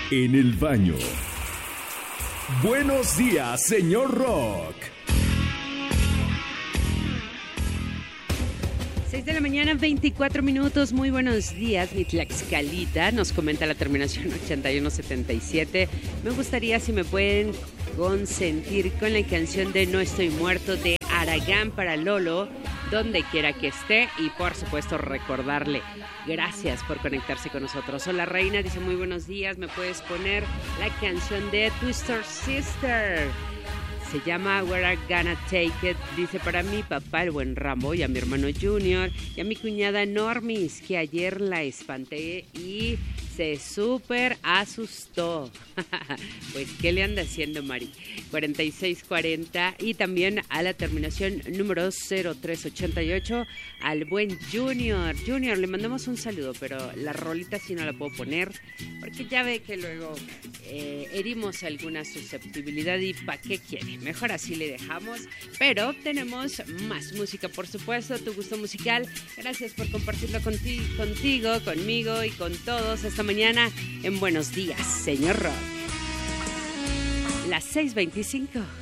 en el baño. Buenos días, señor Rock. 6 de la mañana, 24 minutos. Muy buenos días, mi Tlaxcalita. Nos comenta la terminación 8177. Me gustaría si me pueden consentir con la canción de No Estoy Muerto de Aragán para Lolo, donde quiera que esté, y por supuesto recordarle. Gracias por conectarse con nosotros. Hola Reina, dice muy buenos días. ¿Me puedes poner la canción de Twister Sister? Se llama We're Gonna Take It. Dice para mi papá, el buen Rambo, y a mi hermano Junior, y a mi cuñada Normis, que ayer la espanté y se súper asustó. Pues, ¿qué le anda haciendo, Mari? 4640. Y también a la terminación número 0388, al buen Junior. Junior, le mandamos un saludo, pero la rolita sí no la puedo poner, porque ya ve que luego herimos alguna susceptibilidad y ¿para qué quiere? Mejor así le dejamos. Pero tenemos más música, por supuesto, tu gusto musical. Gracias por compartirlo contigo, conmigo y con todos esta mañana en Buenos Días, señor Rock. Las 6:25.